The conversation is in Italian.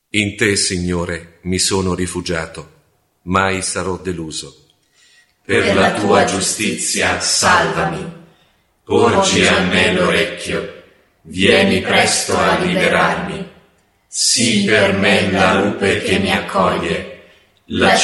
In te, Signore, mi sono rifugiato, mai sarò deluso. Per la tua giustizia salvami. Porgi a me l'orecchio, vieni presto a liberarmi. Sii per me la rupe che mi accoglie, la